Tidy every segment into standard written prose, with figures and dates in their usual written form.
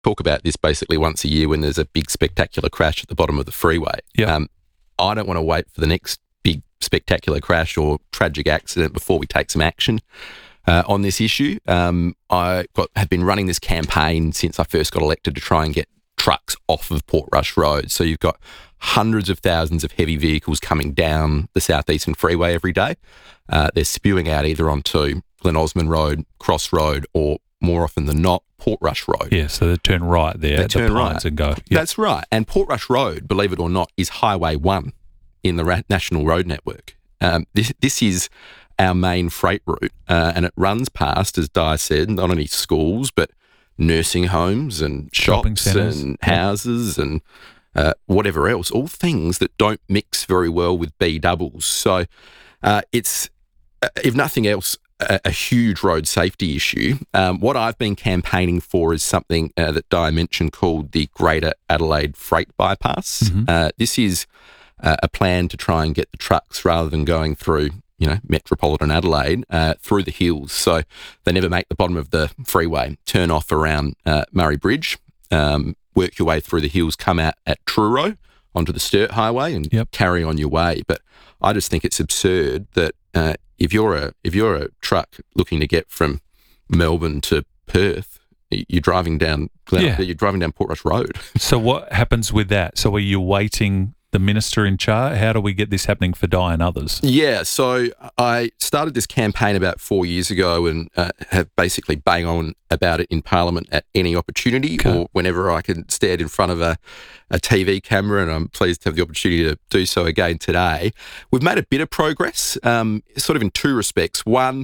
talk about this basically once a year when there's a big spectacular crash at the bottom of the freeway. Yep. I don't want to wait for the next big spectacular crash or tragic accident before we take some action on this issue. I have been running this campaign since I first got elected to try and get trucks off of Portrush Road. So you've got hundreds of thousands of heavy vehicles coming down the Southeastern Freeway every day. They're spewing out either onto Glen Osmond Road, Cross Road, or more often than not, Portrush Road. Yeah, so they turn right there at the Pines and go. Yep. That's right. And Portrush Road, believe it or not, is Highway 1 in the National Road Network. This is our main freight route, and it runs past, as Di said, not only schools, but nursing homes and shops and houses and whatever else, all things that don't mix very well with B doubles. So it's, if nothing else, a huge road safety issue. What I've been campaigning for is something that Di mentioned called the Greater Adelaide Freight Bypass. Mm-hmm. This is a plan to try and get the trucks, rather than going through, metropolitan Adelaide, through the hills. So they never make the bottom of the freeway, turn off around Murray Bridge, work your way through the hills, come out at Truro onto the Sturt Highway and carry on your way. But I just think it's absurd that if you're a truck looking to get from Melbourne to Perth, you're driving down Portrush Road. So what happens with that? So are you waiting the minister in charge? How do we get this happening for Di and others? Yeah, so I started this campaign about 4 years ago and have basically bang on about it in Parliament at any opportunity or whenever I can stand in front of a TV camera, and I'm pleased to have the opportunity to do so again today. We've made a bit of progress, sort of in two respects. One,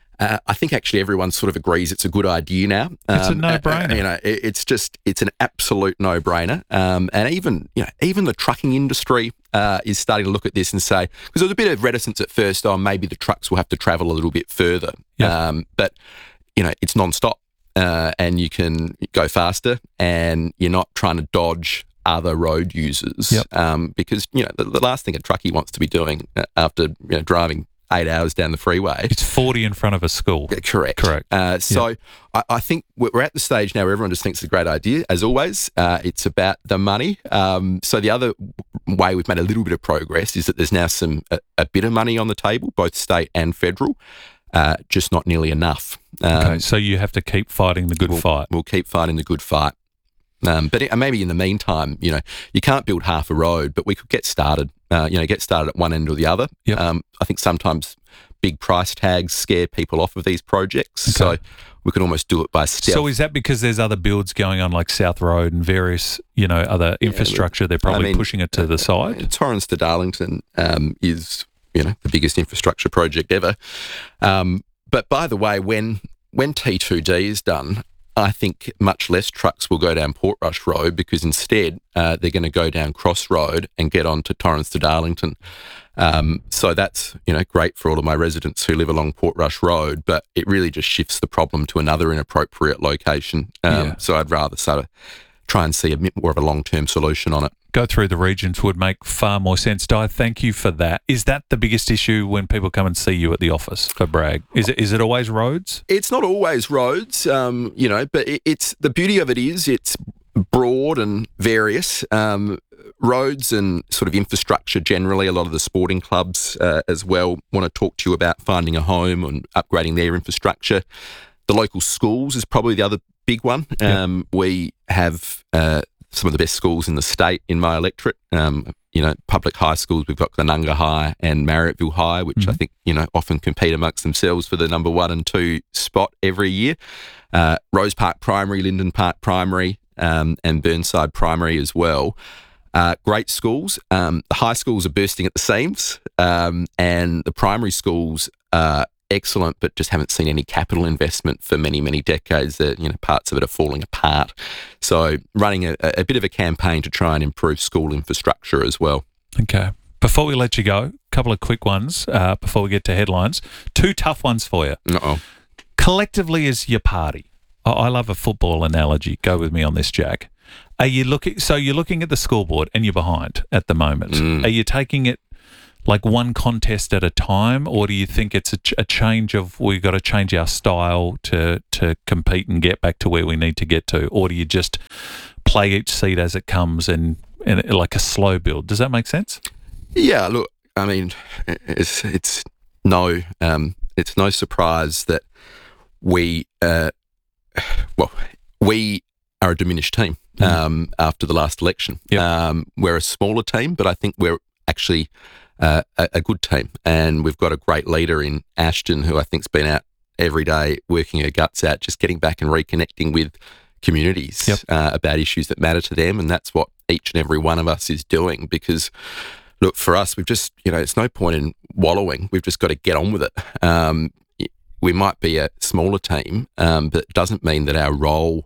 I think actually everyone sort of agrees it's a good idea now. It's a no-brainer. It's an absolute no-brainer. And even the trucking industry is starting to look at this and say, because there was a bit of reticence at first on maybe the trucks will have to travel a little bit further. Yeah. But it's non-stop, and you can go faster, and you're not trying to dodge other road users. Yep. Because the last thing a truckie wants to be doing after driving 8 hours down the freeway. It's 40 in front of a school. Correct. So I think we're at the stage now where everyone just thinks it's a great idea. As always, it's about the money. So the other way we've made a little bit of progress is that there's now a bit of money on the table, both state and federal, just not nearly enough. Okay, so you have to keep fighting the good fight. We'll keep fighting the good fight. But maybe in the meantime, you can't build half a road, but we could get started. Get started at one end or the other. Yep. I think sometimes big price tags scare people off of these projects, so we can almost do it by stealth. So is that because there's other builds going on, like South Road and various, other infrastructure? They're probably pushing it to the side. Torrens to Darlington is, the biggest infrastructure project ever. But by the way, when T2D is done, I think much less trucks will go down Portrush Road, because instead they're going to go down Cross Road and get on to Torrens to Darlington. So that's, great for all of my residents who live along Portrush Road, but it really just shifts the problem to another inappropriate location. So I'd rather sort of try and see a bit more of a long-term solution on it. Go through the regions would make far more sense. Di, thank you for that. Is that the biggest issue when people come and see you at the office for Bragg? Is it always roads? It's not always roads, but it's the beauty of it is it's broad and various. Roads and sort of infrastructure generally. A lot of the sporting clubs as well want to talk to you about finding a home and upgrading their infrastructure. The local schools is probably the other big one. We have some of the best schools in the state in my electorate. Public high schools, we've got Glenunga High and Marriotteville High, which I think, often compete amongst themselves for the number 1 and 2 spot every year. Rose Park Primary, Linden Park Primary, and Burnside Primary as well. Great schools. The high schools are bursting at the seams, and the primary schools are excellent, but just haven't seen any capital investment for many, many decades. Parts of it are falling apart. So running a bit of a campaign to try and improve school infrastructure as well. Okay. Before we let you go, a couple of quick ones before we get to headlines. 2 tough ones for you. Uh-oh. Collectively as your party. I love a football analogy. Go with me on this, Jack. Are you looking? So you're looking at the scoreboard and you're behind at the moment. Are you taking it like one contest at a time, or do you think it's a change of we've got to change our style to compete and get back to where we need to get to, or do you just play each seed as it comes and like a slow build? Does that make sense? Yeah, look, I mean, it's no surprise that we are a diminished team after the last election. Yep. We're a smaller team, but I think we're actually a good team, and we've got a great leader in Ashton, who I think's been out every day working her guts out, just getting back and reconnecting with communities. Yep. About issues that matter to them, and that's what each and every one of us is doing. Because, look, for us, we've just, it's no point in wallowing. We've just got to get on with it. We might be a smaller team, but it doesn't mean that our role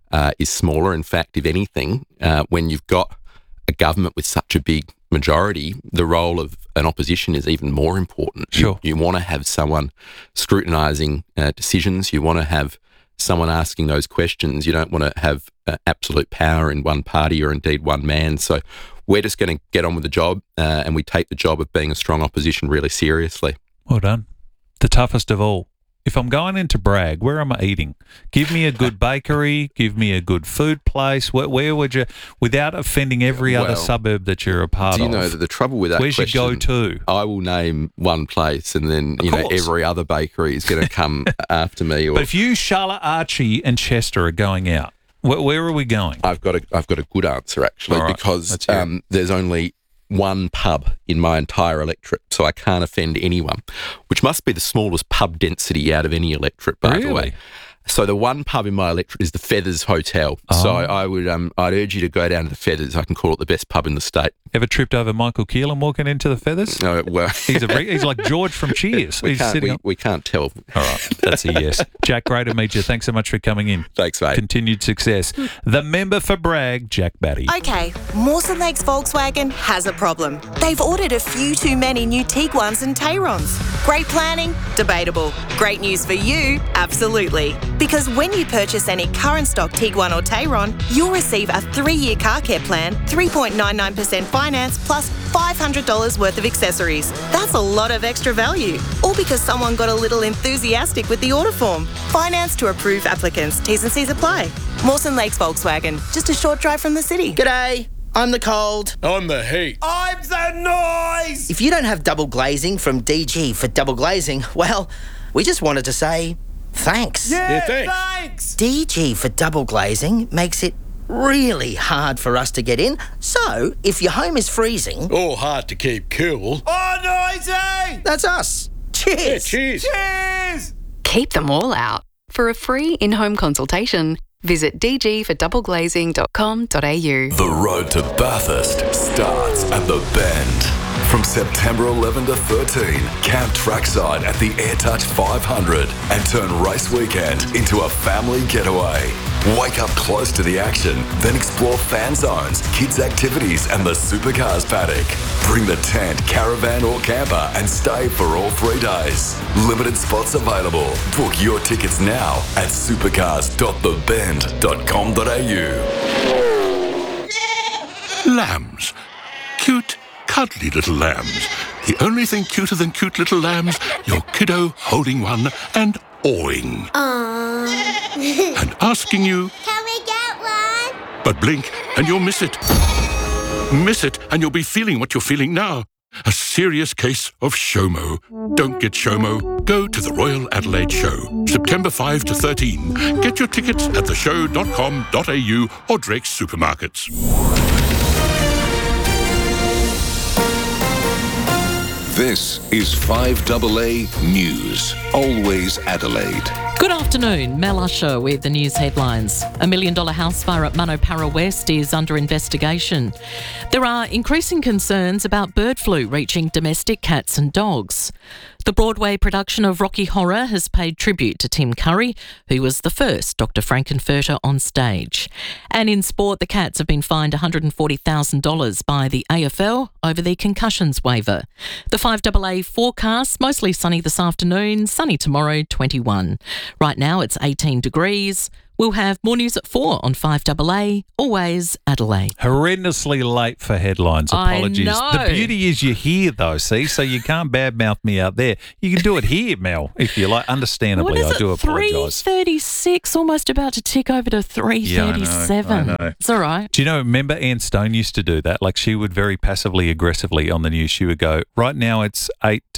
is smaller. In fact, if anything, when you've got a government with such a big majority, the role of an opposition is even more important. Sure. You want to have someone scrutinising decisions. You want to have someone asking those questions. You don't want to have absolute power in one party or indeed one man. So we're just going to get on with the job, and we take the job of being a strong opposition really seriously. Well done. The toughest of all. If I'm going into Bragg, where am I eating? Give me a good bakery. Give me a good food place. Where would you, without offending every other suburb that you're a part of? Do you know that the trouble with that where's question, your go-to? I will name one place, and then every other bakery is going to come after me. But if you, Charlotte, Archie, and Chester are going out, where are we going? I've got a good answer actually, All right, because there's only one pub in my entire electorate, so I can't offend anyone, which must be the smallest pub density out of any electorate, by the way. So the one pub in my electorate is the Feathers Hotel. Oh. So I'd urge you to go down to the Feathers. I can call it the best pub in the state. Ever tripped over Michael Keelan walking into the Feathers? No, well, he's like George from Cheers. we can't tell. All right, that's a yes. Jack, great to meet you. Thanks so much for coming in. Thanks, mate. Continued success. The member for Bragg, Jack Batty. Okay, Mawson Lakes Volkswagen has a problem. They've ordered a few too many new Tiguans and Tayrons. Great planning? Debatable. Great news for you? Absolutely. Because when you purchase any current stock Tiguan or Tayron, you'll receive a 3-year car care plan, 3.99% finance, plus $500 worth of accessories. That's a lot of extra value. All because someone got a little enthusiastic with the order form. Finance to approved applicants. T's and C's apply. Mawson Lakes Volkswagen, just a short drive from the city. G'day, I'm the cold. I'm the heat. I'm the noise! If you don't have double glazing from DG for double glazing, well, we just wanted to say thanks. Yeah, thanks. DG for double glazing makes it really hard for us to get in. So, if your home is freezing... Or hard to keep cool. Oh, noisy! That's us. Cheers. Yeah, cheers. Cheers! Keep them all out. For a free in-home consultation, visit dgfordoubleglazing.com.au. The road to Bathurst starts at the Bend. From September 11 to 13, camp trackside at the AirTouch 500 and turn race weekend into a family getaway. Wake up close to the action, then explore fan zones, kids' activities and the supercars paddock. Bring the tent, caravan or camper and stay for all 3 days. Limited spots available. Book your tickets now at supercars.thebend.com.au. Lambs. Cute, cuddly little lambs. The only thing cuter than cute little lambs, your kiddo holding one and awing. And asking you, can we get one? but blink and you'll miss it. Miss it and you'll be feeling what you're feeling now. A serious case of SHOMO. Don't get SHOMO. Go to the Royal Adelaide Show, September 5 to 13. Get your tickets at theshow.com.au or Drake's Supermarkets. This is 5AA News. Always Adelaide. Good afternoon, Mel Usher with the news headlines. $1 million house fire at Manopara West is under investigation. There are increasing concerns about bird flu reaching domestic cats and dogs. The Broadway production of Rocky Horror has paid tribute to Tim Curry, who was the first Dr. Frankenfurter on stage. And in sport, the Cats have been fined $140,000 by the AFL over the concussions waiver. The 5AA forecast, mostly sunny this afternoon, sunny tomorrow, 21. Right now it's 18 degrees. We'll have more news at 4 on 5AA, always Adelaide. Horrendously late for headlines. Apologies. I know. The beauty is you're here, though, see? So you can't badmouth me out there. You can do it here, Mel, if you like. Understandably, What is I do it? apologise. 3:36, almost about to tick over to 3:37. I know. It's all right. Do you know, remember Anne Stone used to do that? Like she would very passively aggressively on the news, she would go, right now it's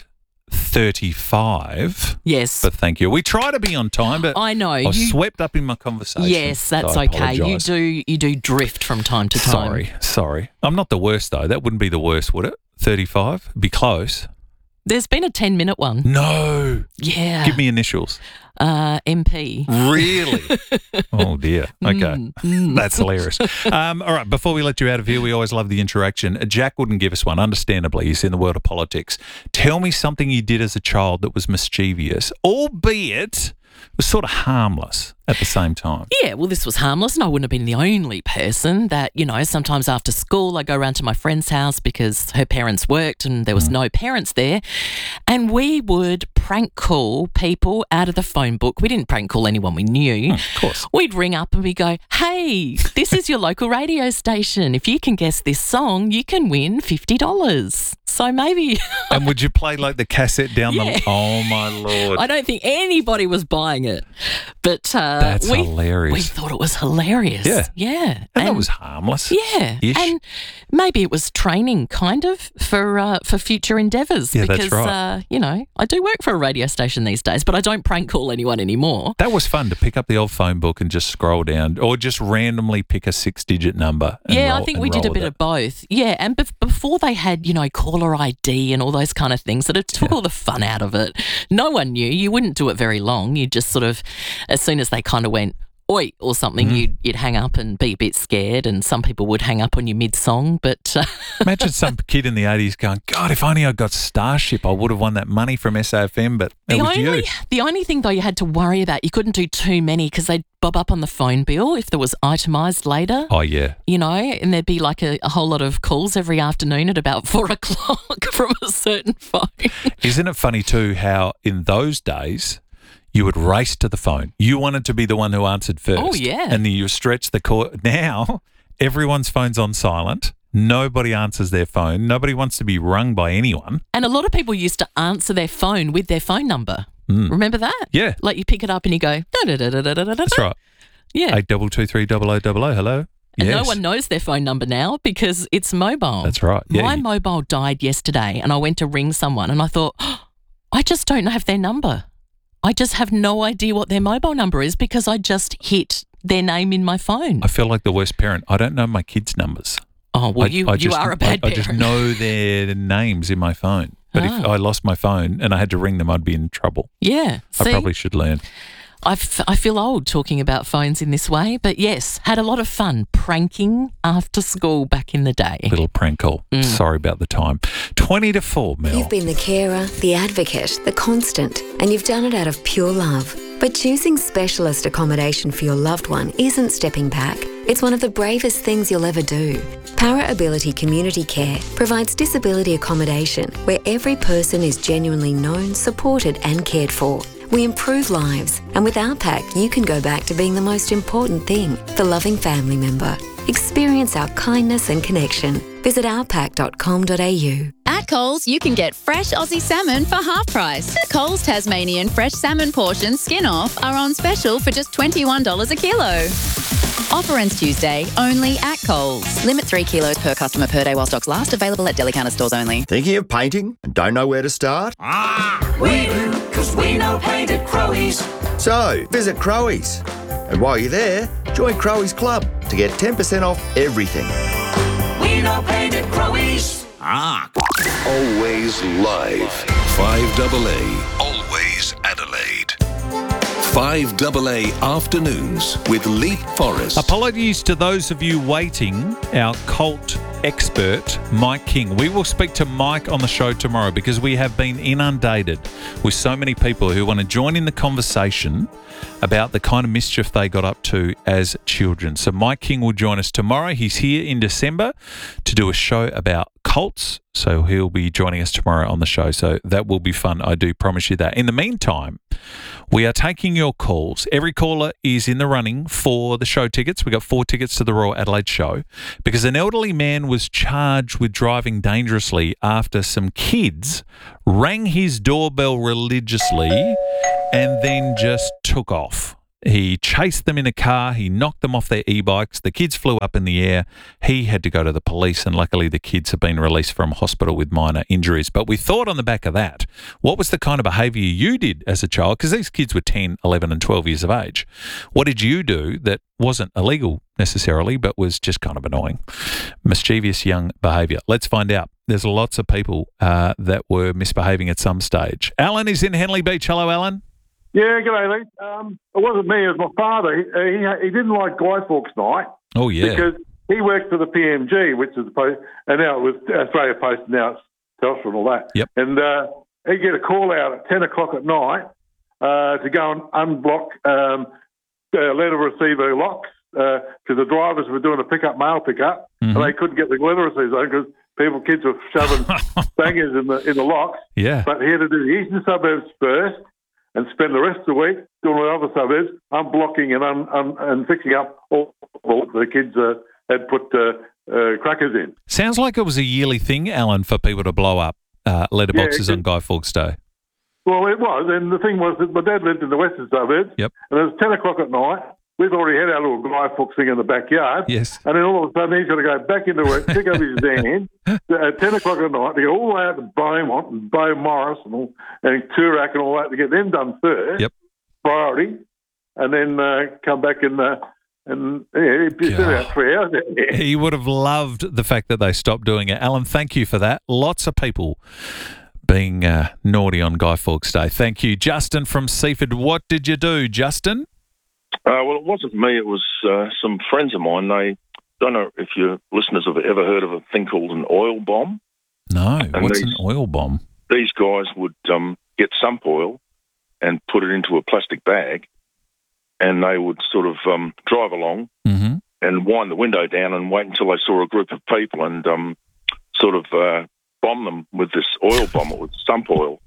8:35. Yes. But thank you. We try to be on time, but I know. I was swept up in my conversation. Yes, that's so I okay. apologise. You do drift from time to time. Sorry. I'm not the worst, though. That wouldn't be the worst, would it? 35? Be close. There's been a 10-minute one. No. Yeah. Give me initials. MP. Really? Oh, dear. Okay. That's hilarious. All right, before we let you out of here, we always love the interaction. Jack wouldn't give us one, understandably. He's in the world of politics. Tell me something you did as a child that was mischievous, albeit was sort of harmless at the same time. Yeah, well, this was harmless, and I wouldn't have been the only person that, sometimes after school I go around to my friend's house because her parents worked and there was no parents there, and we would prank call people out of the phone book. We didn't prank call anyone we knew. Of course. We'd ring up and we'd go, hey, this is your local radio station. If you can guess this song, you can win $50. So maybe... And would you play like the cassette down the... Oh, my Lord. I don't think anybody was buying it. But That's hilarious. We thought it was hilarious. Yeah. Yeah. And that was harmless. Yeah. Ish. And maybe it was training kind of for future endeavours. Yeah, because, that's right. I do work for a radio station these days, but I don't prank call anyone anymore. That was fun to pick up the old phone book and just scroll down or just randomly pick a 6-digit number. Yeah, I think we did a bit of both. Yeah, and before they had, caller ID and all those kind of things, that it took all the fun out of it. No one knew. You wouldn't do it very long. You just sort of, as soon as they kind of went, oi, or something, you'd hang up and be a bit scared, and some people would hang up on you mid-song, but... Imagine some kid in the 80s going, God, if only I got Starship, I would have won that money from SAFM, but it was you. The only thing, though, you had to worry about, you couldn't do too many because they'd bob up on the phone bill if there was itemised later. Oh, yeah. And there'd be like a whole lot of calls every afternoon at about 4 o'clock from a certain phone. Isn't it funny, too, how in those days... you would race to the phone. You wanted to be the one who answered first. Oh, yeah. And then you stretch the cord. Now, everyone's phone's on silent. Nobody answers their phone. Nobody wants to be rung by anyone. And a lot of people used to answer their phone with their phone number. Remember that? Yeah. Like you pick it up and you go, da-da-da-da-da-da-da. That's right. Yeah. 8223 hello. And yes. no one knows their phone number now because it's mobile. That's right. Yeah, My mobile died yesterday and I went to ring someone and I thought, I just don't have their number. I just have no idea what their mobile number is because I just hit their name in my phone. I feel like the worst parent. I don't know my kids' numbers. Oh, well, you are a bad parent. I just know their names in my phone. But if I lost my phone and I had to ring them, I'd be in trouble. Yeah. I probably should learn. I feel old talking about phones in this way, but yes, had a lot of fun pranking after school back in the day. Little prank call. Sorry about the time. 20 to 4, Mel. You've been the carer, the advocate, the constant, and you've done it out of pure love. But choosing specialist accommodation for your loved one isn't stepping back. It's one of the bravest things you'll ever do. Para Ability Community Care provides disability accommodation where every person is genuinely known, supported and cared for. We improve lives, and with our pack, you can go back to being the most important thing, the loving family member. Experience our kindness and connection. Visit ourpack.com.au. At Coles, you can get fresh Aussie salmon for half price. Coles Tasmanian fresh salmon portions skin off are on special for just $21 a kilo. Offer ends Tuesday, only at Coles. Limit 3 kilos per customer per day while stocks last. Available at deli counter stores only. Thinking of painting and don't know where to start? We do, because we know paint at Crowies. So, visit Crowies. And while you're there, join Crowies Club to get 10% off everything. We know paint at Crowies. Always live. 5AA. Always Adelaide. 5AA Afternoons with Leap Forest. Apologies to those of you waiting. Our Colt expert, Mike King. We will speak to Mike on the show tomorrow because we have been inundated with so many people who want to join in the conversation about the kind of mischief they got up to as children. So Mike King will join us tomorrow. He's here in December to do a show about cults. So he'll be joining us tomorrow on the show. So that will be fun. I do promise you that. In the meantime, we are taking your calls. Every caller is in the running for the show tickets. We got 4 tickets to the Royal Adelaide show because an elderly man was charged with driving dangerously after some kids rang his doorbell religiously and then just took off. He chased them in a car. He knocked them off their e-bikes. The kids flew up in the air. He had to go to the police, and luckily the kids have been released from hospital with minor injuries. But we thought on the back of that, what was the kind of behaviour you did as a child? Because these kids were 10, 11 and 12 years of age. What did you do that wasn't illegal necessarily, but was just kind of annoying? Mischievous young behaviour. Let's find out. There's lots of people that were misbehaving at some stage. Alan is in Henley Beach. Hello, Alan. Yeah, g'day, Lee. It wasn't me, it was my father. He didn't like Guy Fawkes Night. Oh, yeah. Because he worked for the PMG, which is the post, and now it was Australia Post, and now it's Telstra and all that. Yep. And he'd get a call out at 10 o'clock at night to go and unblock letter receiver locks because the drivers were doing a mail pickup, and they couldn't get the letter receivers on because kids were shoving bangers in the locks. Yeah. But he had to do the eastern suburbs first, and spend the rest of the week doing the other suburbs, unblocking and fixing up all the kids had put crackers in. Sounds like it was a yearly thing, Alan, for people to blow up letterboxes on Guy Fawkes Day. Well, it was, and the thing was that my dad lived in the western suburbs, Yep. and it was 10 o'clock at night. We'd already had our little Guy Fawkes thing in the backyard. Yes. And then all of a sudden he's got to go back into it, pick up his van at 10 o'clock at night to go all the way out to Beaumont and Beau Morris and Toorak and all that to get them done first. Yep. Priority. And then come back and he'd sit out 3 hours. He would have loved the fact that they stopped doing it. Alan, thank you for that. Lots of people being naughty on Guy Fawkes Day. Thank you. Justin from Seaford, what did you do, Justin? Well, it wasn't me. It was some friends of mine. They don't know if your listeners have ever heard of a thing called an oil bomb. No. What's an oil bomb? These guys would get sump oil and put it into a plastic bag, and they would sort of drive along and wind the window down and wait until they saw a group of people and sort of bomb them with this oil bomb. It was sump oil.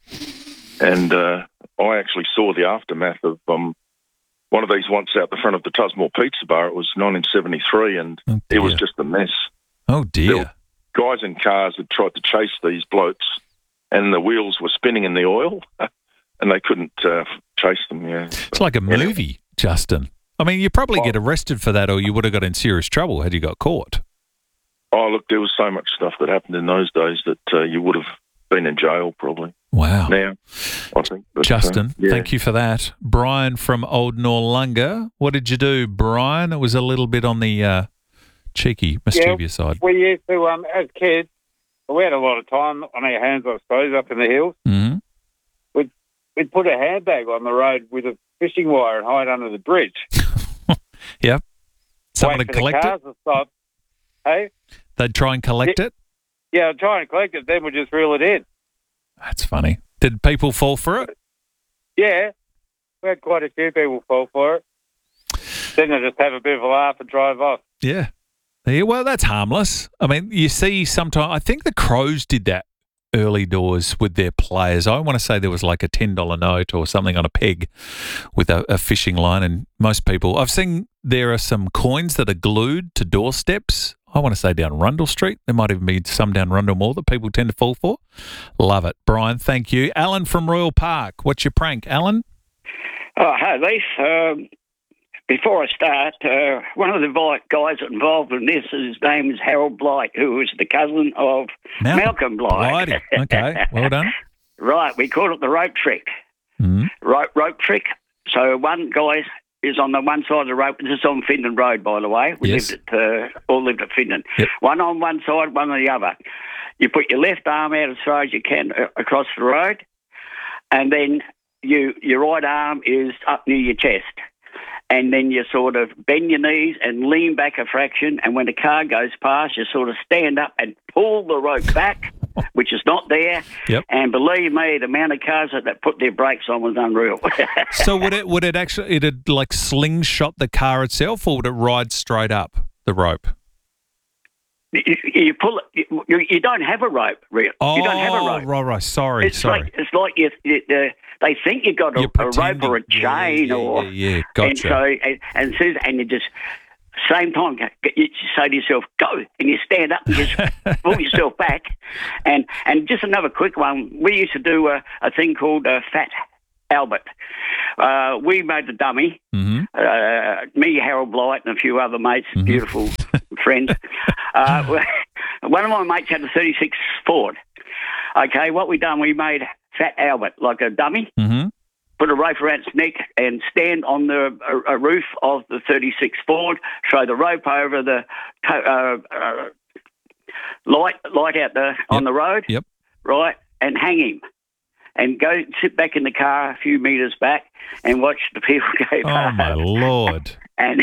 And I actually saw the aftermath of one of these once out the front of the Tusmore Pizza Bar. It was 1973, and it was just a mess. Oh, dear. Guys in cars had tried to chase these blokes, and the wheels were spinning in the oil, and they couldn't chase them. Yeah, it's like a movie, Justin. I mean, you probably get arrested for that, or you would have got in serious trouble had you got caught. Oh, look, there was so much stuff that happened in those days that you would have been in jail probably. Wow. Now, I think. But, Justin, thank you for that. Brian from Old Noarlunga. What did you do, Brian? It was a little bit on the cheeky, mischievous side. We used to, as kids, we had a lot of time on our hands, I suppose, up in the hills. Mm-hmm. We'd put a handbag on the road with a fishing wire and hide under the bridge. Yep. Someone would collect it? Stop. Hey? They'd try and collect it? Yeah, I'd try and collect it, then we'd just reel it in. That's funny. Did people fall for it? Yeah. We had quite a few people fall for it. Then they just have a bit of a laugh and drive off. Yeah. Yeah, well, that's harmless. I mean, you see sometimes, I think the Crows did that early doors with their players. I want to say there was like a $10 note or something on a peg with a fishing line, and most people, I've seen there are some coins that are glued to doorsteps. I want to say down Rundle Street. There might even be some down Rundle Mall that people tend to fall for. Love it. Brian, thank you. Alan from Royal Park. What's your prank, Alan? Oh, hi, Leif. Before I start, one of the guys involved in this, his name is Harold Blight, who was the cousin of Malcolm Blight. Blighty. Okay, well done. Right, we called it the rope trick. Mm-hmm. Rope trick. So one guy is on the one side of the rope. This is on Findon Road, by the way. We all lived at Findon. Yep. One on one side, one on the other. You put your left arm out as far as you can across the road, and then your right arm is up near your chest. and then you sort of bend your knees and lean back a fraction, and when the car goes past, you sort of stand up and pull the rope back, which is not there. Yep. And believe me, the amount of cars that put their brakes on was unreal. So would it actually, it'd like slingshot the car itself, or would it ride straight up the rope? You pull it. You don't have a rope, really. Oh, you don't have a rope. Right. Sorry. It's like they think you've got a rope or a chain, yeah. Gotcha. And you just same time you say to yourself, go, and you stand up and just pull yourself back. And just another quick one. We used to do a thing called Fat Albert. We made the dummy. Mm-hmm. Me, Harold Blight, and a few other mates, beautiful friends. One of my mates had a 36 Ford. Okay, what we done, we made Fat Albert like a dummy, put a rope around its neck and stand on the roof of the 36 Ford, throw the rope over the light out on the road, right, and hang him. And go sit back in the car a few metres back and watch the people go past. Oh, my Lord. And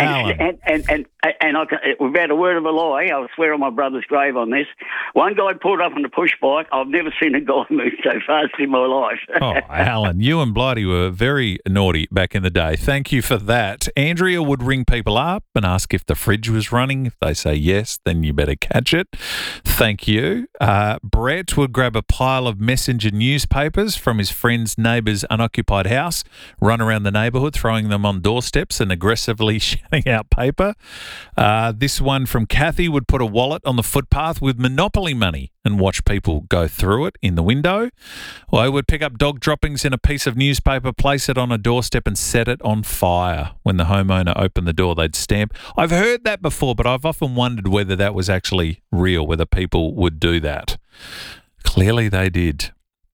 without a word of a lie, I'll swear on my brother's grave on this. One guy pulled up on the push bike. I've never seen a guy move so fast in my life. Oh, Alan, you and Blighty were very naughty back in the day. Thank you for that. Andrea would ring people up and ask if the fridge was running. If they say yes, then you better catch it. Thank you. Brett would grab a pile of messenger newspapers from his friend's neighbour's unoccupied house, run around the neighbourhood, throwing them on doorsteps and aggressively shouting out paper. This one from Kathy would put a wallet on the footpath with Monopoly money and watch people go through it in the window. Or I would pick up dog droppings in a piece of newspaper, place it on a doorstep and set it on fire. When the homeowner opened the door, they'd stamp. I've heard that before, but I've often wondered whether that was actually real, whether people would do that. Clearly they did.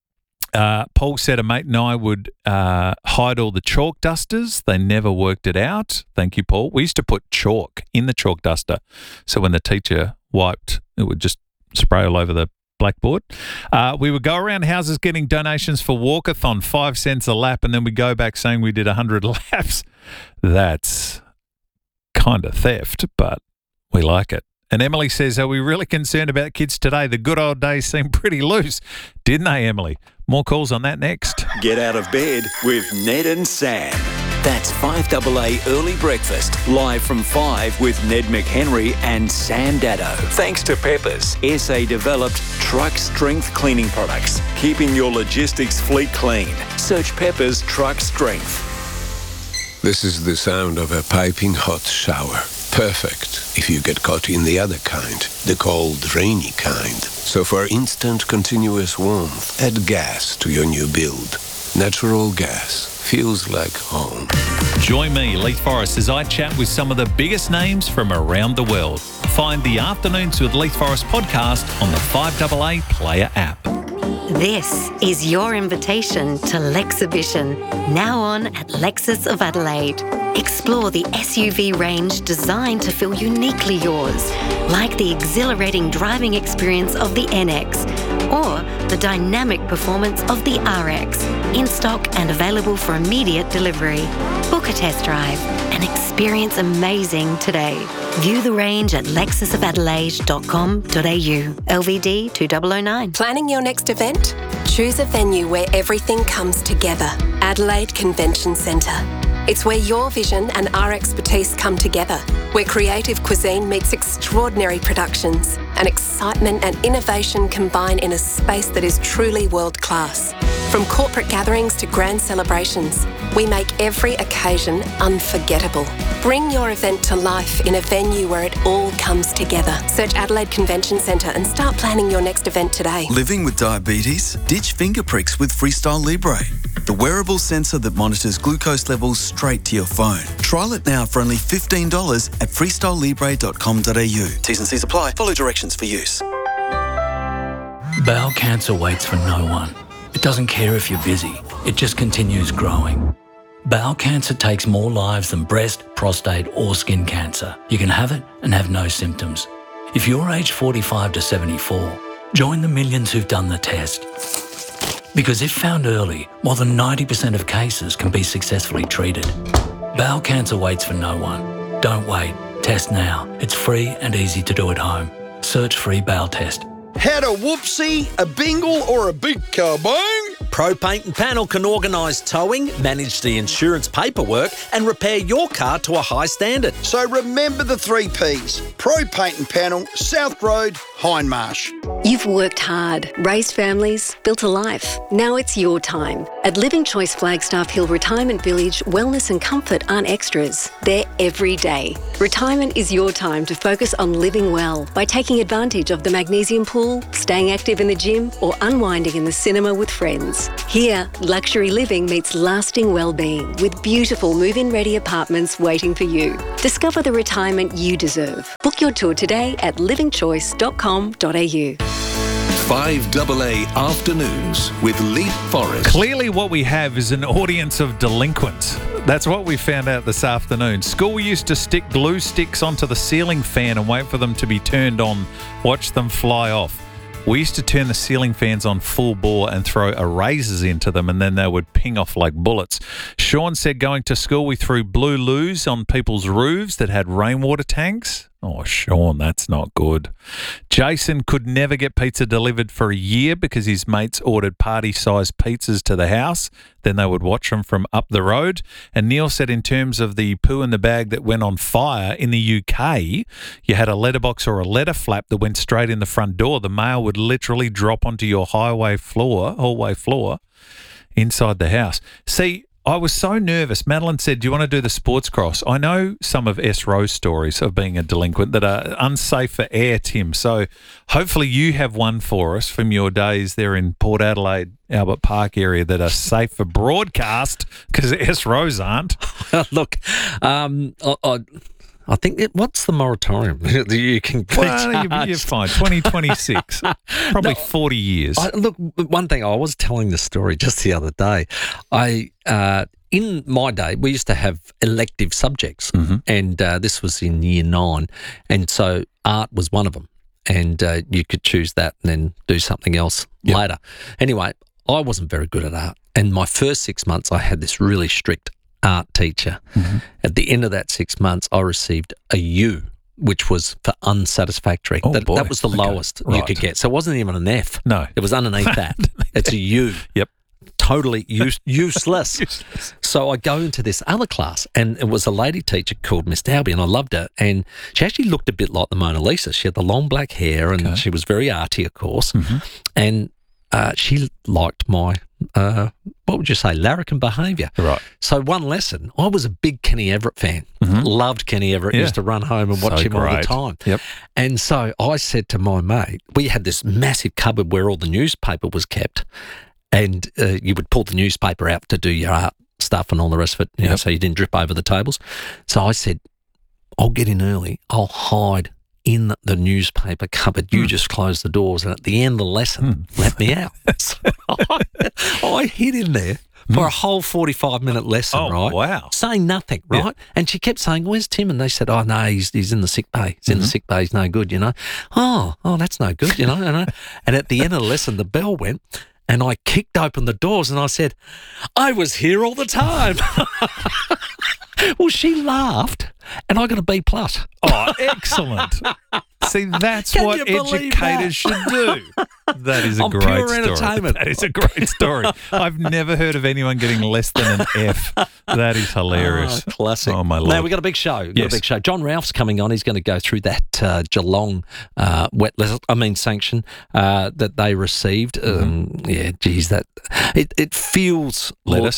Paul said a mate and I would hide all the chalk dusters. They never worked it out. Thank you, Paul. We used to put chalk in the chalk duster, so when the teacher wiped, it would just spray all over the blackboard. We would go around houses getting donations for Walkathon, 5 cents a lap, and then we go back saying we did 100 laps. That's kind of theft, but we like it. And Emily says, are we really concerned about kids today? The good old days seem pretty loose, didn't they, Emily? More calls on that next. Get out of bed with Ned and Sam. That's 5AA Early Breakfast, live from 5 with Ned McHenry and Sam Daddo. Thanks to Peppers, SA-developed truck strength cleaning products, keeping your logistics fleet clean. Search Peppers Truck Strength. This is the sound of a piping hot shower. Perfect if you get caught in the other kind, the cold, rainy kind. So for instant, continuous warmth, add gas to your new build. Natural gas feels like home. Join me, Leith Forrest, as I chat with some of the biggest names from around the world. Find the Afternoons with Leith Forrest podcast on the 5AA Player app. This is your invitation to Lexibition, now on at Lexus of Adelaide. Explore the SUV range designed to feel uniquely yours, like the exhilarating driving experience of the NX or the dynamic performance of the RX, in stock and available for immediate delivery. Book a test drive and experience amazing today. View the range at lexusofadelaide.com.au. LVD 2009. Planning your next event? Choose a venue where everything comes together. Adelaide Convention Centre. It's where your vision and our expertise come together, where creative cuisine meets extraordinary productions, and excitement and innovation combine in a space that is truly world-class. From corporate gatherings to grand celebrations, we make every occasion unforgettable. Bring your event to life in a venue where it all comes together. Search Adelaide Convention Centre and start planning your next event today. Living with diabetes? Ditch finger pricks with Freestyle Libre, the wearable sensor that monitors glucose levels straight to your phone. Trial it now for only $15 at freestylelibre.com.au. T's and C's apply. Follow directions for use. Bowel cancer waits for no one. It doesn't care if you're busy. It just continues growing. Bowel cancer takes more lives than breast, prostate or skin cancer. You can have it and have no symptoms. If you're aged 45 to 74, join the millions who've done the test. Because if found early, more than 90% of cases can be successfully treated. Bowel cancer waits for no one. Don't wait. Test now. It's free and easy to do at home. Search free bowel test. Had a whoopsie, a bingle or a big kabang? Pro Paint and Panel can organise towing, manage the insurance paperwork and repair your car to a high standard. So remember the 3 Ps. Pro Paint and Panel, South Road, Hindmarsh. You've worked hard, raised families, built a life. Now it's your time. At Living Choice Flagstaff Hill Retirement Village, wellness and comfort aren't extras. They're every day. Retirement is your time to focus on living well by taking advantage of the magnesium pool, staying active in the gym or unwinding in the cinema with friends. Here, luxury living meets lasting well-being with beautiful move-in ready apartments waiting for you. Discover the retirement you deserve. Book your tour today at livingchoice.com.au. 5AA Afternoons with Leap Forest. Clearly what we have is an audience of delinquents. That's what we found out this afternoon. School used to stick glue sticks onto the ceiling fan and wait for them to be turned on, watch them fly off. We used to turn the ceiling fans on full bore and throw erasers into them, and then they would ping off like bullets. Sean said going to school we threw blue loos on people's roofs that had rainwater tanks. Oh, Sean, that's not good. Jason could never get pizza delivered for a year because his mates ordered party-sized pizzas to the house. Then they would watch them from up the road. And Neil said in terms of the poo in the bag that went on fire, in the UK, you had a letterbox or a letter flap that went straight in the front door. The mail would literally drop onto your hallway floor inside the house. See, I was so nervous. Madeline said, do you want to do the sports cross? I know some of S. Rowe's stories of being a delinquent that are unsafe for air, Tim. So hopefully you have one for us from your days there in Port Adelaide, Albert Park area that are safe for broadcast because S. Rowe's aren't. Look, I think what's the moratorium that you can be charged? You're fine. 2026, probably 40 years. Look, one thing, I was telling the story just the other day. In my day, we used to have elective subjects, and this was in year 9, and so art was one of them, and you could choose that and then do something else later. Anyway, I wasn't very good at art, and my first 6 months I had this really strict art teacher. At the end of that 6 months, I received a U, which was for unsatisfactory. That was the lowest you could get. So it wasn't even an F. No. It was underneath that. It's a U. Yep. Totally useless. So I go into this other class, and it was a lady teacher called Miss Dalby, and I loved her. And she actually looked a bit like the Mona Lisa. She had the long black hair, and she was very arty, of course. And she liked my, what would you say, larrikin behaviour. Right. So one lesson, I was a big Kenny Everett fan. Loved Kenny Everett. Used to run home and watch him all the time. Yep. And so I said to my mate, we had this massive cupboard where all the newspaper was kept, and you would pull the newspaper out to do your art stuff and all the rest of it, you know, so you didn't drip over the tables. So I said, I'll get in early. I'll hide in the newspaper cupboard. You just close the doors, and at the end of the lesson, let me out. So I hid in there for a whole 45-minute lesson, right? Wow. Saying nothing, right? Yeah. And she kept saying, where's Tim? And they said, oh, no, he's in the sick bay. He's in the sick bay. He's no good, you know. Oh, that's no good, you know. And at the end of the lesson, the bell went, and I kicked open the doors, and I said, I was here all the time. Well, she laughed, and I got a B+. Oh, excellent. See, that's what educators should do. That is a great pure story. Entertainment. That is a great story. I've never heard of anyone getting less than an F. That is hilarious. Oh, classic. Oh, my Lord. Now, we've got a big show. John Ralph's coming on. He's going to go through that Geelong sanction that they received. Yeah, geez, that it feels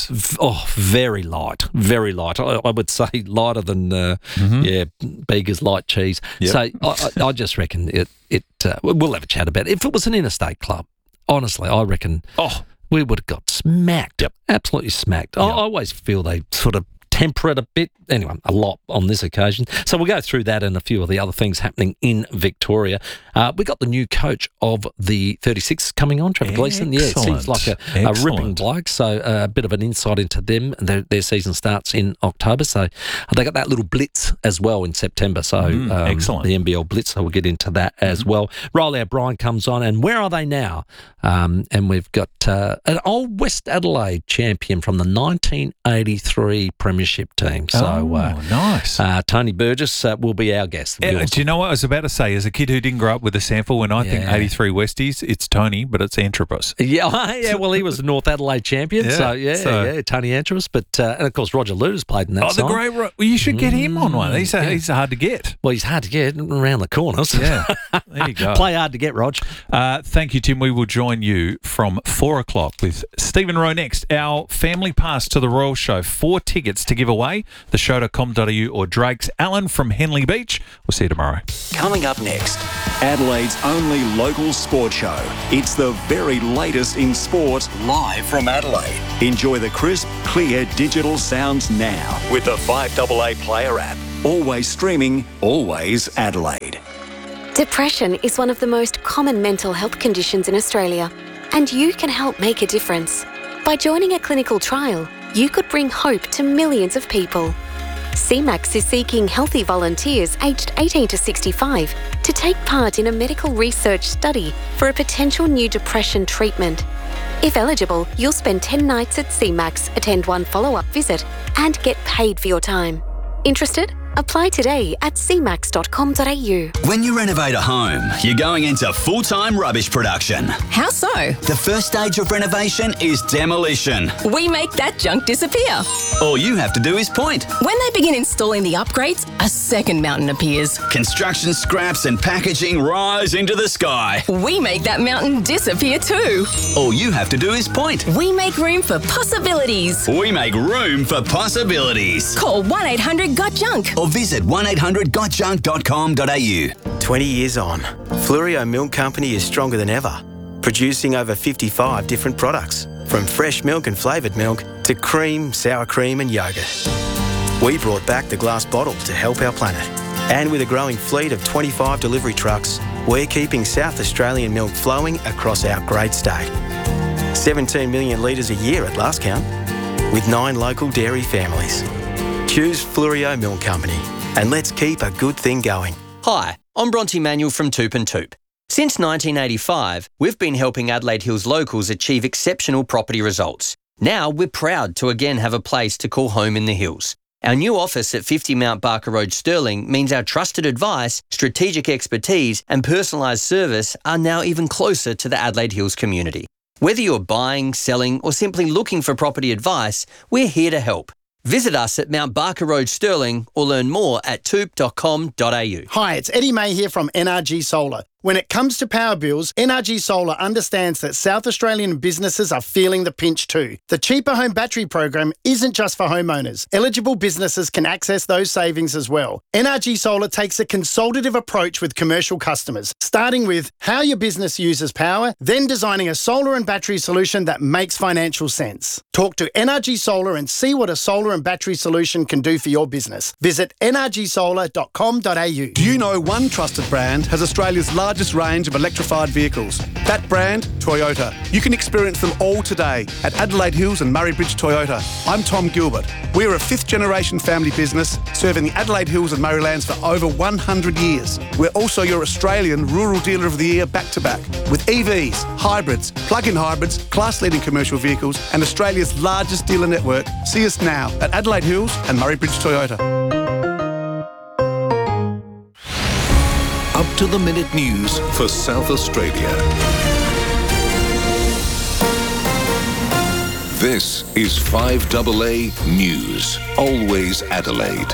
very light. Very light. I would say lighter than Bega's light cheese. Yep. So I just reckon we'll have a chat about it. If it was an interstate club, honestly, I reckon we would have got smacked. Yep. Absolutely smacked. I always feel they sort of temper it a bit. Anyway, a lot on this occasion. So we'll go through that and a few of the other things happening in Victoria. We got the new coach of the 36 coming on, Trevor Gleeson. Yeah, it seems like a ripping bloke. So a bit of an insight into them. Their season starts in October. So they got that little blitz as well in September. So excellent. The NBL blitz. So we'll get into that as well. Riley O'Brien comes on, and where are they now? And we've got an old West Adelaide champion from the 1983 Premiership leadership team. So nice. Tony Burgess will be our guest. Do you know what I was about to say? As a kid who didn't grow up with a sample, when I think 83 Westies, it's Tony, but it's Antrobus. Yeah, well, he was a North Adelaide champion. Tony Antrobus. But, and of course, Roger Lewis played in that side. The great well, you should get him on one. He's hard to get. Well, he's hard to get around the corners. Yeah, there you go. Play hard to get, Rog. Thank you, Tim. We will join you from 4 o'clock with Stephen Rowe next. Our family pass to the Royal Show. 4 tickets to give away. theshow.com.au or Drake's. Alan from Henley Beach. We'll see you tomorrow. Coming up next, Adelaide's only local sport show. It's the very latest in sport, live from Adelaide. Enjoy the crisp, clear digital sounds now with the 5AA Player app. Always streaming, always Adelaide. Depression is one of the most common mental health conditions in Australia, and you can help make a difference. By joining a clinical trial, you could bring hope to millions of people. CMAX is seeking healthy volunteers aged 18 to 65 to take part in a medical research study for a potential new depression treatment. If eligible, you'll spend 10 nights at CMAX, attend 1 follow-up visit, and get paid for your time. Interested? Apply today at cmax.com.au. When you renovate a home, you're going into full-time rubbish production. How so? The first stage of renovation is demolition. We make that junk disappear. All you have to do is point. When they begin installing the upgrades, a second mountain appears. Construction scraps and packaging rise into the sky. We make that mountain disappear too. All you have to do is point. We make room for possibilities. We make room for possibilities. Call 1-800-GOT-JUNK or visit 1800gotjunk.com.au. 20 years on, Fluorio Milk Company is stronger than ever, producing over 55 different products, from fresh milk and flavoured milk to cream, sour cream and yoghurt. We brought back the glass bottle to help our planet. And with a growing fleet of 25 delivery trucks, we're keeping South Australian milk flowing across our great state. 17 million litres a year at last count, with 9 local dairy families. Choose Fluorio Milk Company, and let's keep a good thing going. Hi, I'm Bronte Manuel from Toop and Toop. Since 1985, we've been helping Adelaide Hills locals achieve exceptional property results. Now we're proud to again have a place to call home in the hills. Our new office at 50 Mount Barker Road, Stirling, means our trusted advice, strategic expertise and personalised service are now even closer to the Adelaide Hills community. Whether you're buying, selling or simply looking for property advice, we're here to help. Visit us at Mount Barker Road, Stirling, or learn more at toop.com.au. Hi, it's Eddie May here from NRG Solar. When it comes to power bills, NRG Solar understands that South Australian businesses are feeling the pinch too. The Cheaper Home Battery program isn't just for homeowners. Eligible businesses can access those savings as well. NRG Solar takes a consultative approach with commercial customers, starting with how your business uses power, then designing a solar and battery solution that makes financial sense. Talk to NRG Solar and see what a solar and battery solution can do for your business. Visit nrgsolar.com.au. Do you know one trusted brand has Australia's largest range of electrified vehicles? That brand, Toyota. You can experience them all today at Adelaide Hills and Murray Bridge Toyota. I'm Tom Gilbert. We're a 5th generation family business serving the Adelaide Hills and Murraylands for over 100 years. We're also your Australian Rural Dealer of the Year back-to-back with EVs, hybrids, plug-in hybrids, class-leading commercial vehicles and Australia's largest dealer network. See us now at Adelaide Hills and Murray Bridge Toyota. Up-to-the-minute news for South Australia. This is 5AA News. Always Adelaide.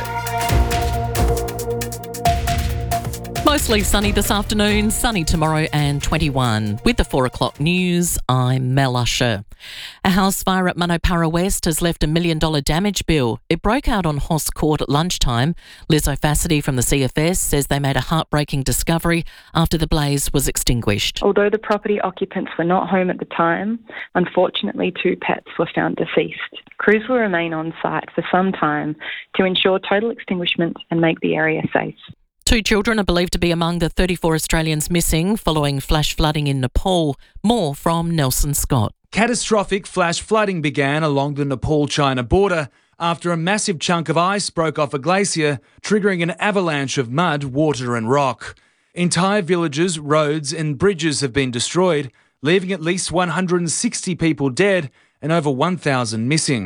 Mostly sunny this afternoon, sunny tomorrow and 21. With the 4 o'clock news, I'm Mel Usher. A house fire at Manopara West has left $1 million damage bill. It broke out on Hoss Court at lunchtime. Liz O'Fassady from the CFS says they made a heartbreaking discovery after the blaze was extinguished. Although the property occupants were not home at the time, unfortunately 2 pets were found deceased. Crews will remain on site for some time to ensure total extinguishment and make the area safe. 2 children are believed to be among the 34 Australians missing following flash flooding in Nepal. More from Nelson Scott. Catastrophic flash flooding began along the Nepal-China border after a massive chunk of ice broke off a glacier, triggering an avalanche of mud, water and rock. Entire villages, roads and bridges have been destroyed, leaving at least 160 people dead and over 1,000 missing.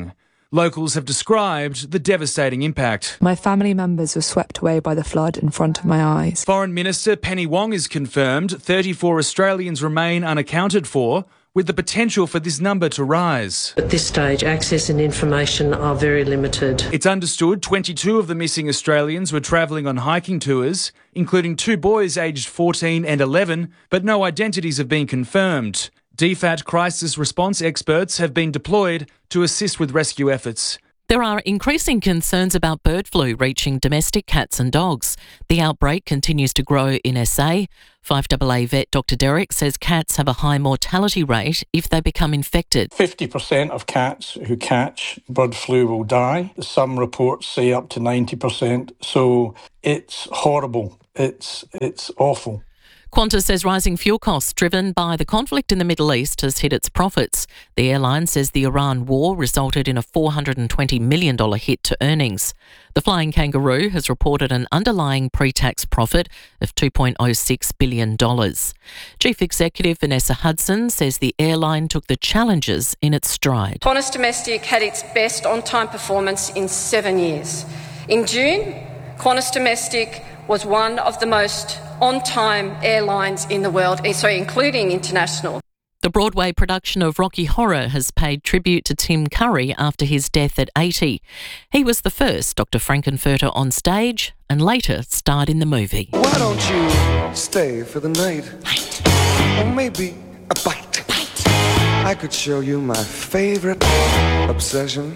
Locals have described the devastating impact. My family members were swept away by the flood in front of my eyes. Foreign Minister Penny Wong has confirmed 34 Australians remain unaccounted for, with the potential for this number to rise. At this stage, access and information are very limited. It's understood 22 of the missing Australians were travelling on hiking tours, including 2 boys aged 14 and 11, but no identities have been confirmed. DFAT crisis response experts have been deployed to assist with rescue efforts. There are increasing concerns about bird flu reaching domestic cats and dogs. The outbreak continues to grow in SA. 5AA vet Dr Derek says cats have a high mortality rate if they become infected. 50% of cats who catch bird flu will die. Some reports say up to 90%. So it's horrible. It's awful. Qantas says rising fuel costs driven by the conflict in the Middle East has hit its profits. The airline says the Iran war resulted in a $420 million hit to earnings. The Flying Kangaroo has reported an underlying pre-tax profit of $2.06 billion. Chief Executive Vanessa Hudson says the airline took the challenges in its stride. Qantas Domestic had its best on-time performance in 7 years. In June, Qantas Domestic was one of the most on-time airlines in the world, including international. The Broadway production of Rocky Horror has paid tribute to Tim Curry after his death at 80. He was the first Dr. Frankenfurter on stage and later starred in the movie. Why don't you stay for the night? Or maybe a bite. I could show you my favourite obsession.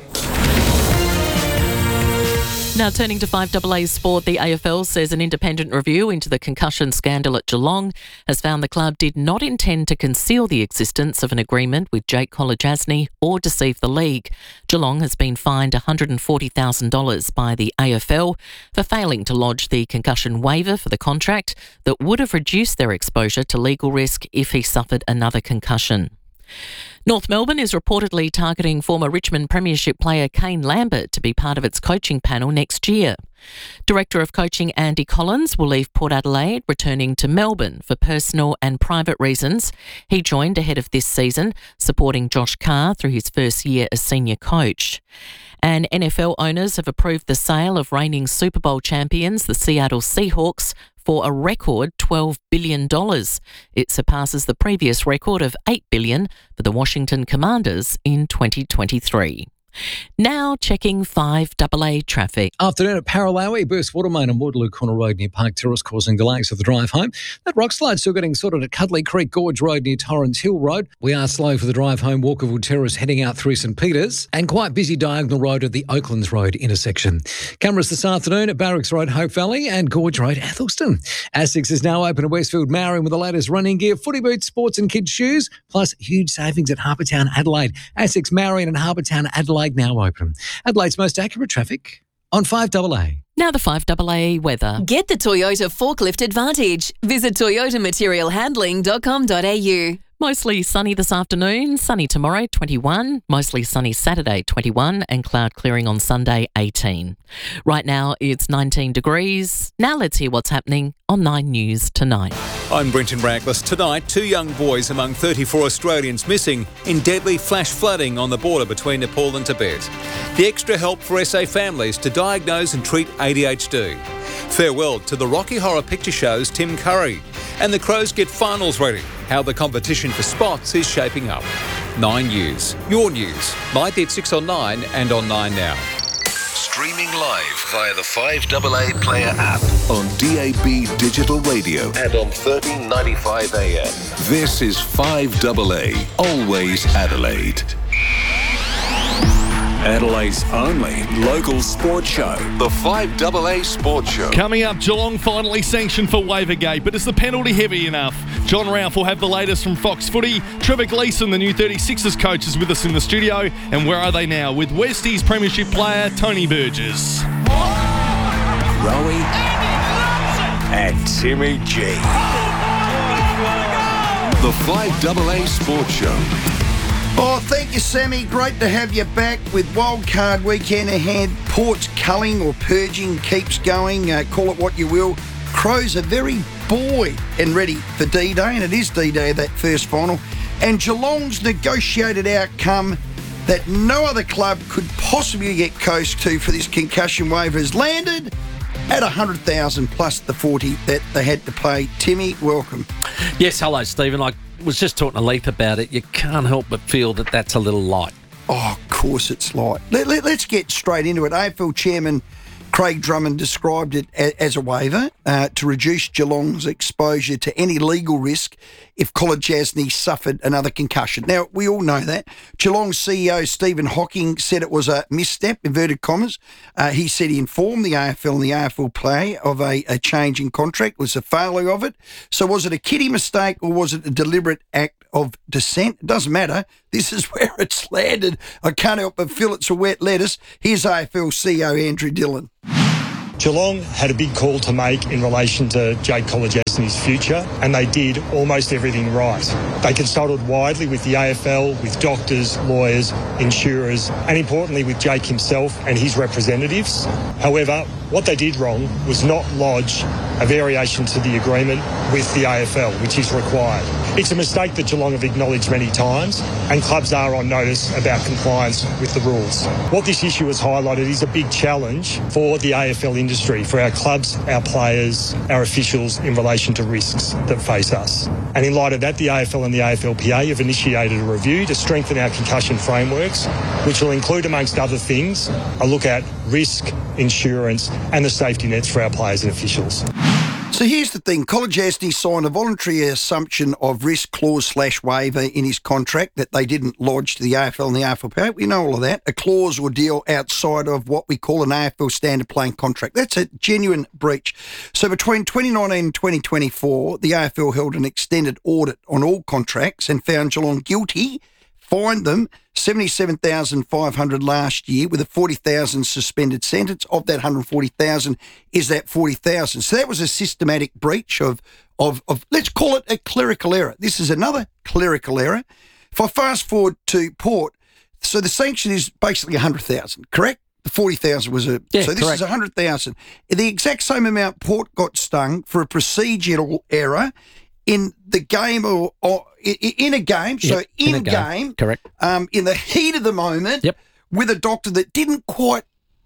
Now turning to 5AA sport, the AFL says an independent review into the concussion scandal at Geelong has found the club did not intend to conceal the existence of an agreement with Jake Kolodjasny or deceive the league. Geelong has been fined $140,000 by the AFL for failing to lodge the concussion waiver for the contract that would have reduced their exposure to legal risk if he suffered another concussion. North Melbourne is reportedly targeting former Richmond Premiership player Kane Lambert to be part of its coaching panel next year. Director of Coaching Andy Collins will leave Port Adelaide, returning to Melbourne for personal and private reasons. He joined ahead of this season, supporting Josh Carr through his first year as senior coach. And NFL owners have approved the sale of reigning Super Bowl champions, the Seattle Seahawks, for a record $12 billion. It surpasses the previous record of $8 billion for the Washington Commanders in 2023. Now checking 5AA traffic. Afternoon at Paralowie, burst water main on Waterloo Corner Road near Park Terrace causing delays for the drive home. That rock slide still getting sorted at Cuddly Creek Gorge Road near Torrens Hill Road. We are slow for the drive home Walkerville Terrace heading out through St Peters and quite busy Diagonal Road at the Oaklands Road intersection. Cameras this afternoon at Barracks Road, Hope Valley and Gorge Road, Athelston. Asics is now open at Westfield Marion with the latest running gear, footy boots, sports and kids shoes, plus huge savings at Harbourtown Adelaide. Asics Marion and Harbourtown Adelaide now open. Adelaide's most accurate traffic on 5AA. Now the 5AA weather. Get the Toyota Forklift Advantage. Visit toyotamaterialhandling.com.au. Mostly sunny this afternoon, sunny tomorrow, 21, mostly sunny Saturday, 21, and cloud clearing on Sunday, 18. Right now, it's 19 degrees. Now let's hear what's happening on 9 News tonight. I'm Brenton Raglas. Tonight, 2 young boys among 34 Australians missing in deadly flash flooding on the border between Nepal and Tibet. The extra help for SA families to diagnose and treat ADHD. Farewell to the Rocky Horror Picture Show's Tim Curry. And the Crows get finals ready. How the competition for spots is shaping up. 9 News. Your news. Light at 6 on 9 and on 9 Now. Streaming live via the 5AA Player app on DAB Digital Radio and on 1395 AM. This is 5AA, always Adelaide. Adelaide's only local sports show. The 5AA Sports Show. Coming up, Geelong finally sanctioned for Wavergate, but is the penalty heavy enough? John Ralph will have the latest from Fox Footy. Trevor Gleeson, the new 36ers coach, is with us in the studio. And where are they now? With Westies Premiership player Tony Burgess. Rowie and Timmy G. The 5AA Sports Show. Oh, thank you, Sammy. Great to have you back with wildcard weekend ahead. Port's culling or purging keeps going. Call it what you will. Crows are very buoyed and ready for D-Day, and it is D-Day, that first final. And Geelong's negotiated outcome that no other club could possibly get close to for this concussion waiver has landed at 100,000 plus the 40 that they had to pay. Timmy, welcome. Yes, hello, Stephen. I was just talking to Leith about it. You can't help but feel that that's a little light. Oh, of course it's light. Let's get straight into it. AFL Chairman Craig Drummond described it as a waiver to reduce Geelong's exposure to any legal risk if Kolodjasny suffered another concussion. Now, we all know that. Geelong CEO Stephen Hocking said it was a misstep, inverted commas. He said he informed the AFL and the AFL play of a change in contract, was a failure of it. So was it a kiddie mistake or was it a deliberate act of dissent? It doesn't matter. This is where it's landed. I can't help but feel it's a wet lettuce. Here's AFL CEO Andrew Dillon. Geelong had a big call to make in relation to Jake Kolodjasny's future, and they did almost everything right. They consulted widely with the AFL, with doctors, lawyers, insurers, and importantly with Jake himself and his representatives. However, what they did wrong was not lodge a variation to the agreement with the AFL, which is required. It's a mistake that Geelong have acknowledged many times, and clubs are on notice about compliance with the rules. What this issue has highlighted is a big challenge for the AFL industry, for our clubs, our players, our officials in relation to risks that face us. And in light of that, the AFL and the AFLPA have initiated a review to strengthen our concussion frameworks, which will include, amongst other things, a look at risk, insurance and the safety nets for our players and officials. So here's the thing. Kolodjasny signed a voluntary assumption of risk clause / waiver in his contract that they didn't lodge to the AFL and the AFLPA. We know all of that. A clause or deal outside of what we call an AFL standard playing contract. That's a genuine breach. So between 2019 and 2024, the AFL held an extended audit on all contracts and found Geelong guilty, fined them $77,500 last year with a $40,000 suspended sentence. Of that $140,000 is that $40,000. So that was a systematic breach of let's call it a clerical error. This is another clerical error. If I fast forward to Port, so the sanction is basically $100,000, correct? The $40,000 was so this correct. Is $100,000. The exact same amount Port got stung for a procedural error in the game or in a game, so in game, correct. In the heat of the moment, with a doctor that didn't quite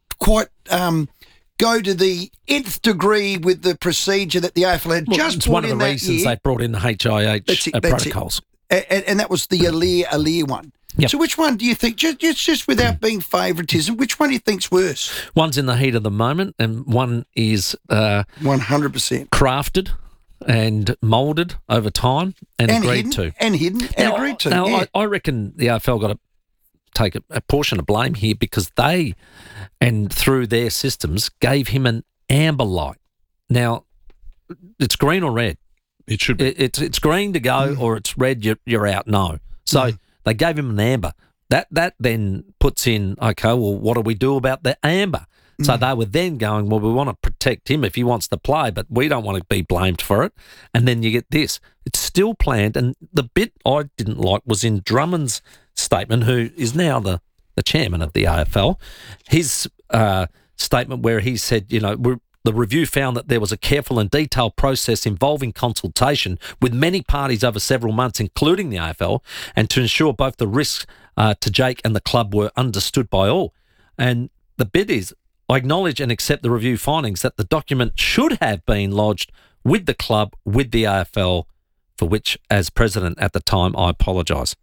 go to the nth degree with the procedure that the AFL had just it's brought one of in the that reasons year. they brought in the HIH protocols. And that was the Alir one. Yep. So which one do you think, just without being favouritism, which one do you think's worse? One's in the heat of the moment and one is 100% crafted and moulded over time and agreed to. And hidden and agreed to. Now, I reckon the AFL got to take a portion of blame here because they, and through their systems, gave him an amber light. Now, it's green or red. It should be. It's green to go or it's red, you're out, no. So they gave him an amber. That then puts in, okay, well, what do we do about the amber? So they were then going, well, we want to protect him if he wants to play, but we don't want to be blamed for it. And then you get this. It's still planned. And the bit I didn't like was in Drummond's statement, who is now the chairman of the AFL, his statement where he said, the review found that there was a careful and detailed process involving consultation with many parties over several months, including the AFL, and to ensure both the risks to Jake and the club were understood by all. And the bit is, I acknowledge and accept the review findings that the document should have been lodged with the club, with the AFL, for which, as president at the time, I apologise.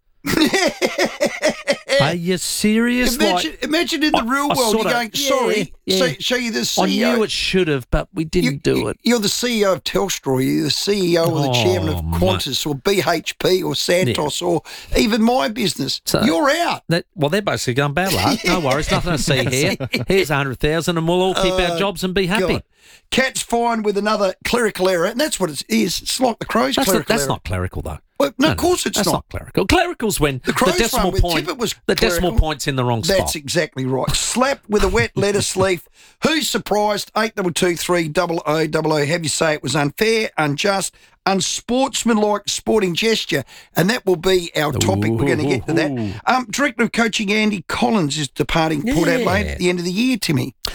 Are you serious? Imagine in the real world, you're going, sorry, so you're the CEO. I knew it should have, but we didn't do it. You're the CEO of Telstra, you're the CEO or the chairman of Qantas or BHP or Santos or even my business. So you're out. They're basically going, bad luck. No worries, nothing to see here. Here's 100,000 and we'll all keep our jobs and be happy. God. Cat's fined with another clerical error, and that's what it is. It's like the Crows clerical error. That's not clerical, though. Well, no, of course it's not. That's not clerical. Clerical's when the decimal point, decimal point's in the wrong spot. That's exactly right. Slap with a wet lettuce leaf. Who's surprised? 8223 have you say it was unfair, unjust, unsportsmanlike sporting gesture, and that will be our topic. We're going to get to that. Director of Coaching Andy Collins is departing Port Adelaide at the end of the year, Timmy.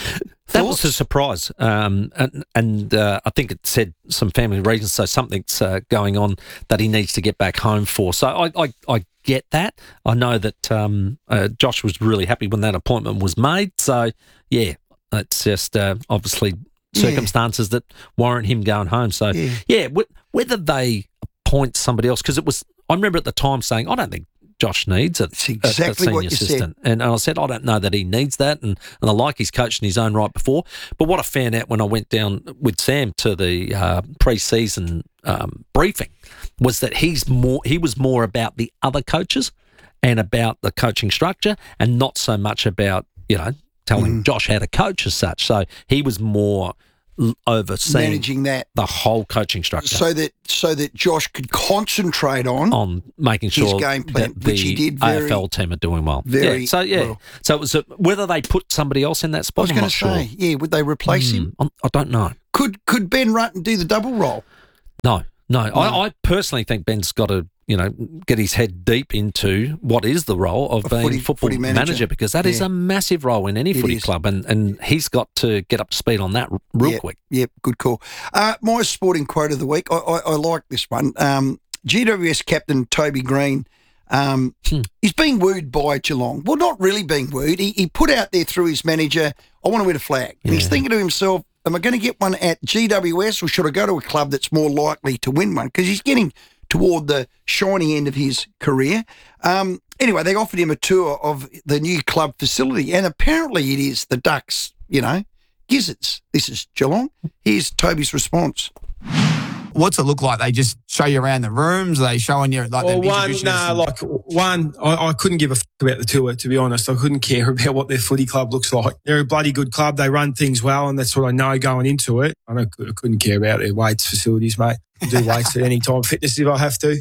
That was a surprise, and I think it said some family reasons, so something's going on that he needs to get back home for. So I get that. I know that Josh was really happy when that appointment was made. So, yeah, it's just obviously circumstances that warrant him going home. So, whether they appoint somebody else, because I remember at the time saying, I don't think Josh needs a senior assistant. And I said, I don't know that he needs that. And I like he's coached in his own right before. But what I found out when I went down with Sam to the pre-season briefing was that he was more about the other coaches and about the coaching structure and not so much about, telling Josh how to coach as such. So he was more overseeing managing that the whole coaching structure, so that Josh could concentrate on making sure his game plan, that which he did very AFL team are doing well. So it was whether they put somebody else in that spot. I was going to say, would they replace him? I don't know. Could Ben Rutten do the double role? No. I personally think Ben's got to get his head deep into what is the role of being football manager, because that is a massive role in any footy club, and he's got to get up to speed on that real quick. Yep, good call. My sporting quote of the week, I like this one. GWS captain Toby Green, he's being wooed by Geelong. Well, not really being wooed. He put out there through his manager, I want to win a flag. And he's thinking to himself, am I going to get one at GWS or should I go to a club that's more likely to win one? Because he's getting toward the shiny end of his career. Anyway, they offered him a tour of the new club facility, and apparently it is the Ducks, gizzards. This is Geelong. Here's Toby's response. What's it look like? They just show you around the rooms? Are they showing you I couldn't give a fuck about the tour, to be honest. I couldn't care about what their footy club looks like. They're a bloody good club. They run things well, and that's what I know going into it. I couldn't care about their weights facilities, mate. I do weights at any time, fitness if I have to.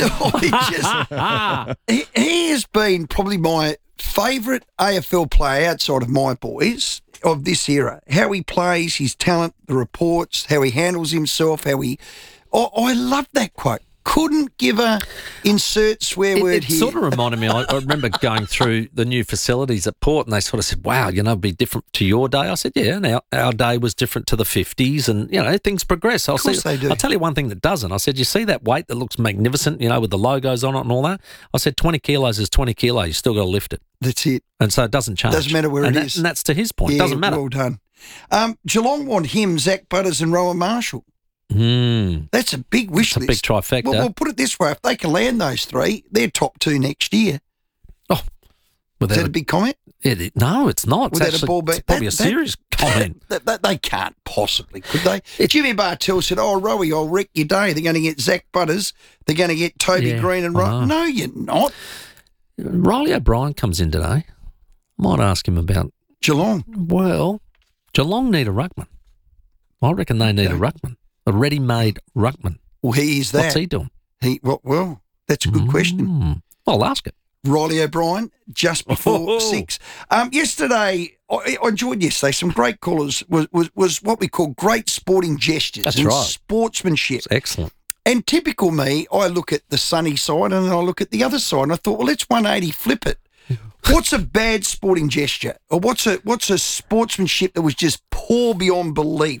He has been probably my favourite AFL player outside of my boys of this era. How he plays, his talent, the reports, how he handles himself, I love that quote. Couldn't give a insert swear word here. It sort of reminded me, I remember going through the new facilities at Port, and they sort of said, wow, it'd be different to your day. I said, yeah, and our day was different to the 50s, and, things progress. Of course they do. I'll tell you one thing that doesn't. I said, you see that weight that looks magnificent, with the logos on it and all that? I said, 20 kilos is 20 kilos. You still got to lift it. That's it. And so it doesn't change. Doesn't matter where it is. And that's to his point. Yeah, Doesn't matter. Well done. Geelong want him, Zach Butters and Rowan Marshall. That's a big wish list. It's a big trifecta. Well, we'll put it this way. If they can land those three, they're top two next year. Oh. Is that a big comment? No, it's not. It's probably a serious comment. They can't possibly, could they? Jimmy Bartell said, Rowie, I'll wreck your day. They're going to get Zach Butters. They're going to get Toby Green and Rowan. No, you're not. Riley O'Brien comes in today. Might ask him about Geelong. Well, Geelong need a ruckman. I reckon they need a ruckman. A ready-made ruckman. Well, he is that. What's he doing? Well, that's a good question. I'll ask it. Riley O'Brien, just before 6. Yesterday, I enjoyed yesterday. Some great callers was what we call great sporting gestures. That's and right. Sportsmanship. It's excellent. And typical me, I look at the sunny side and then I look at the other side and I thought, well, let's 180 flip it. What's a bad sporting gesture? Or what's a sportsmanship that was just poor beyond belief?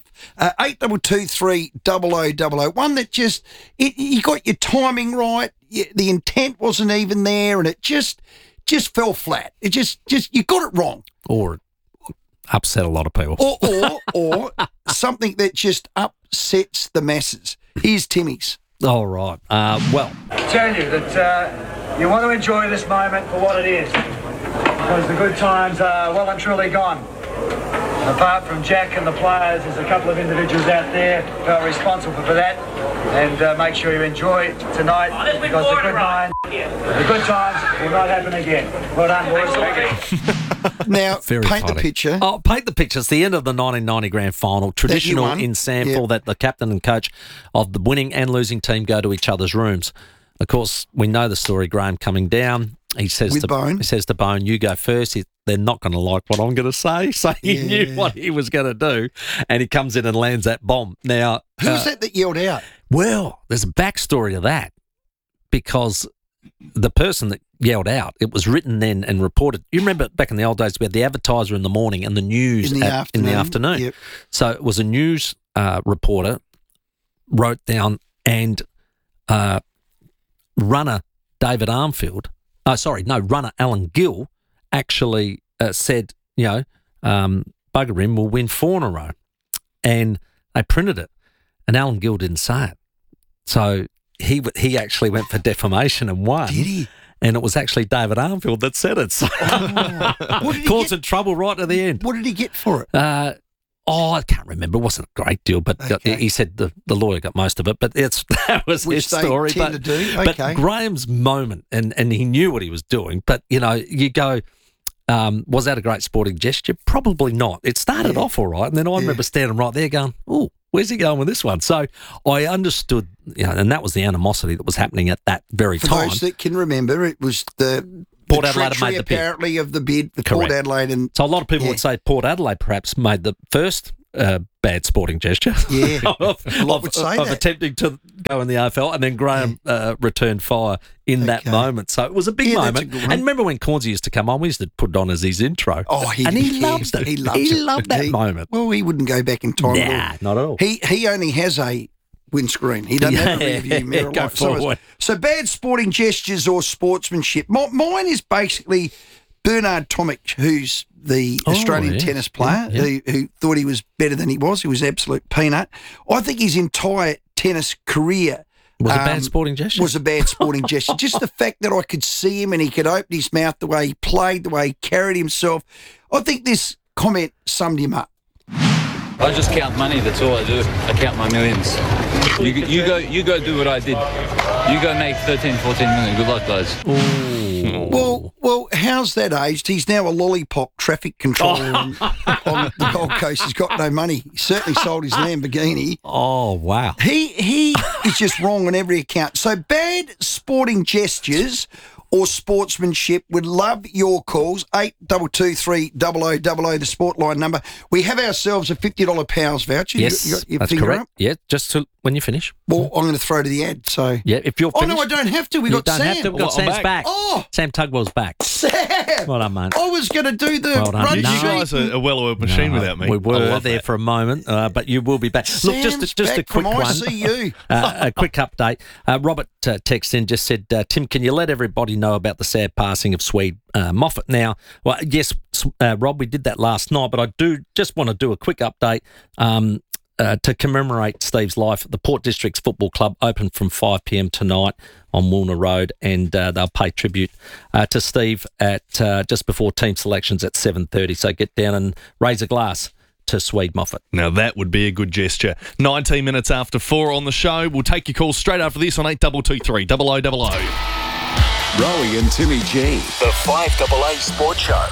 8223 one that just, you got your timing right, the intent wasn't even there, and it just fell flat. It just you got it wrong. Or upset a lot of people. Or something that just upsets the masses. Here's Timmy's. All right. Well, I tell you that you want to enjoy this moment for what it is, because the good times are well and truly gone. Apart from Jack and the players, there's a couple of individuals out there who are responsible for that. And make sure you enjoy tonight, because the good times will not happen again. Well done, boys. Now, paint the picture. Oh, paint the picture. It's the end of the 1990 grand final. Traditional in SANFL that the captain and coach of the winning and losing team go to each other's rooms. Of course, we know the story. Graham coming down. He says to Bone, you go first. They're not going to like what I'm going to say. So he knew what he was going to do. And he comes in and lands that bomb. Now, who's that yelled out? Well, there's a backstory to that, because the person that yelled out, it was written then and reported. You remember back in the old days, we had the advertiser in the morning and the news in the afternoon. Yep. So it was a news reporter wrote down, and runner David Armfield, runner Alan Gill actually said, bugger him, we'll win 4 in a row. And they printed it, and Alan Gill didn't say it. So he actually went for defamation and won. Did he? And it was actually David Armfield that said it. So caused some trouble right at the end. What did he get for it? I can't remember. It wasn't a great deal, but he said the lawyer got most of it. But that was his story. Tend to do. Okay. But Graham's moment, and he knew what he was doing. But, you go, was that a great sporting gesture? Probably not. It started off all right, and then I remember standing right there going, oh, where's he going with this one? So I understood, and that was the animosity that was happening at that very time. For those that can remember, it was the Port Adelaide made the bid. Apparently of the bid, the Correct. Port Adelaide. And so a lot of people would say Port Adelaide perhaps made the first bad sporting gesture of attempting to go in the AFL, and then Graham returned fire in that moment. So it was a big moment. And remember when Cornsey used to come on, we used to put it on as his intro. Oh, he loves it. He loved that moment. Well, he wouldn't go back in time. Nah, not at all. He only has a windscreen. He doesn't have a rear view mirror. Go forward. So bad sporting gestures or sportsmanship. Mine is basically Bernard Tomic, who's the Australian tennis player who thought he was better than he was. He was absolute peanut. I think his entire tennis career was a bad sporting gesture. Was a bad sporting gesture. Just the fact that I could see him and he could open his mouth, the way he played, the way he carried himself. I think this comment summed him up. I just count money, that's all I do. I count my millions. You go do what I did. You go make 13, 14 million. Good luck, guys. Well, how's that aged? He's now a lollipop traffic controller on the Gold Coast. He's got no money. He certainly sold his Lamborghini. Oh, wow. He is just wrong on every account. So bad sporting gestures or sportsmanship, would love your calls. 8223 the sport line number. We have ourselves a $50 Powers voucher. Yes, you got your that's finger correct. up? Yeah, just when you finish. Well, I'm going to throw to the ad. So yeah, if you're finished. Oh no, I don't have to. We got Sam. Have to. We've got Sam's back. Oh, Sam Tugwell's back. Sam, well done, mate. I was going to do the run You sheet. guys are a well-oiled machine without me. We were there that. for a moment, but you will be back. Look, just a quick one. ICU. A quick update. Robert texted in, just said, Tim, can you let everybody know about the sad passing of Swede Moffat? Now, well, yes, Rob, we did that last night, but I do just want to do a quick update to commemorate Steve's life. The Port Districts Football Club open from 5 p.m. tonight on Woolner Road, and they'll pay tribute to Steve at just before team selections at 7:30. So get down and raise a glass to Swede Moffat. Now that would be a good gesture. 19 minutes after 4 on the show. We'll take your calls straight after this on 8223 0000. Rowie and Timmy G, the 5AA Sports Show.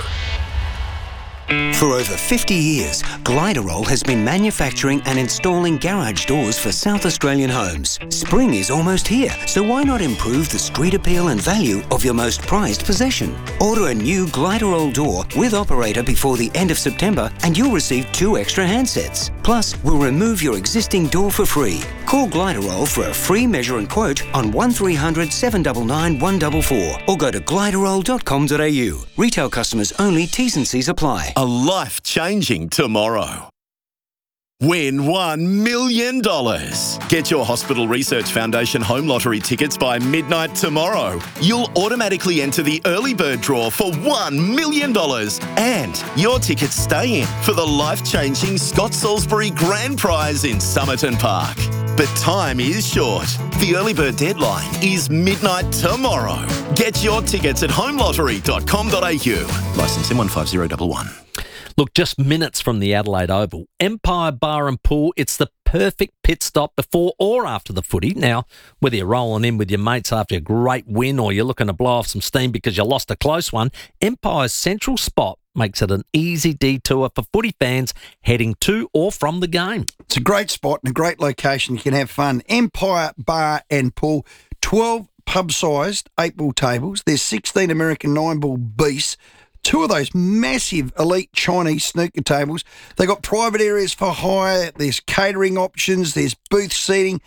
For over 50 years, Gliderol has been manufacturing and installing garage doors for South Australian homes. Spring is almost here, so why not improve the street appeal and value of your most prized possession? Order a new Gliderol door with operator before the end of September and you'll receive 2 extra handsets. Plus, we'll remove your existing door for free. Call Gliderol for a free measure and quote on 1300 799 144 or go to gliderol.com.au. Retail customers only, T's and C's apply. A life-changing tomorrow. Win $1 million. Get your Hospital Research Foundation Home Lottery tickets by midnight tomorrow. You'll automatically enter the early bird draw for $1 million. And your tickets stay in for the life-changing Scott Salisbury Grand Prize in Somerton Park. But time is short. The early bird deadline is midnight tomorrow. Get your tickets at homelottery.com.au. Licence M15011. Look, just minutes from the Adelaide Oval, Empire Bar and Pool, it's the perfect pit stop before or after the footy. Now, whether you're rolling in with your mates after a great win or you're looking to blow off some steam because you lost a close one, Empire's central spot makes it an easy detour for footy fans heading to or from the game. It's a great spot and a great location. You can have fun. Empire Bar and Pool, 12 pub-sized 8-ball tables. There's 16 American 9-ball beasts. 2 of those massive elite Chinese snooker tables. They got private areas for hire. There's catering options. There's booth seating.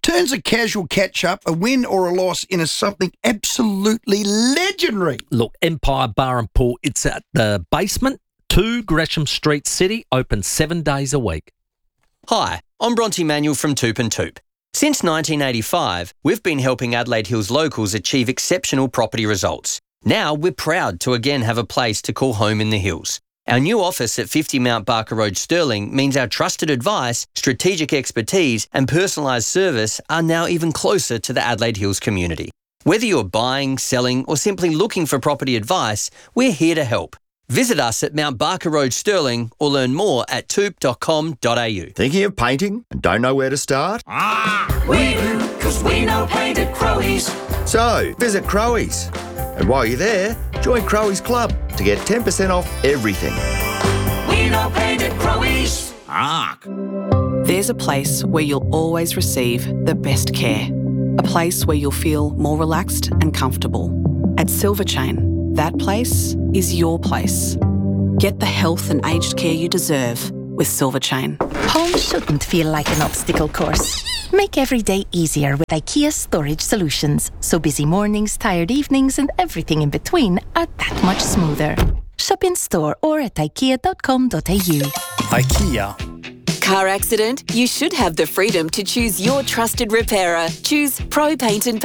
turns a casual catch-up, a win or a loss, into something absolutely legendary. Look, Empire Bar and Pool, it's at the basement, 2 Gresham Street, City, open 7 days a week. Hi, I'm Bronte Manuel from Toop and Toop. Since 1985, we've been helping Adelaide Hills locals achieve exceptional property results. Now we're proud to again have a place to call home in the hills. Our new office at 50 Mount Barker Road, Stirling, means our trusted advice, strategic expertise and personalised service are now even closer to the Adelaide Hills community. Whether you're buying, selling or simply looking for property advice, we're here to help. Visit us at Mount Barker Road, Stirling, or learn more at toop.com.au. Thinking of painting and don't know where to start? We do, because we know paint at Crowies. So, visit Crowies. And while you're there, join Crowies Club to get 10% off everything. We know paint at Crowies. There's a place where you'll always receive the best care. A place where you'll feel more relaxed and comfortable. At Silver Chain, that place is your place. Get the health and aged care you deserve with Silver Chain. Home shouldn't feel like an obstacle course. Make every day easier with IKEA Storage Solutions, so busy mornings, tired evenings and everything in between are that much smoother. Shop in store or at ikea.com.au. IKEA. Car accident? You should have the freedom to choose your trusted repairer. Choose Pro Paint and